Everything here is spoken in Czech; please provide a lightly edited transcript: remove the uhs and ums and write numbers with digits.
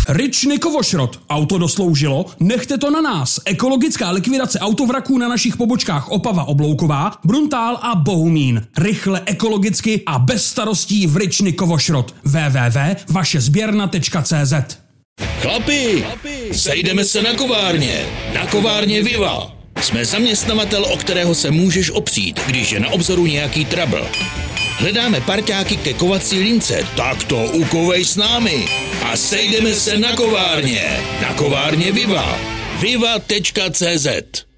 Ričny Kovošrot. Auto dosloužilo? Nechte to na nás. Ekologická likvidace autovraků na našich pobočkách Opava Oblouková, Bruntál a Bohumín. Rychle, ekologicky a bez starostí v Ričny Kovošrot. www.vašezběrna.cz. Chlapi, sejdeme se na kovárně. Na kovárně Viva. Jsme zaměstnavatel, o kterého se můžeš opřít, když je na obzoru nějaký trouble. Hledáme parťáky ke kovací lince, tak to ukovej s námi. A sejdeme se na kovárně. Na kovárně Viva. Viva.cz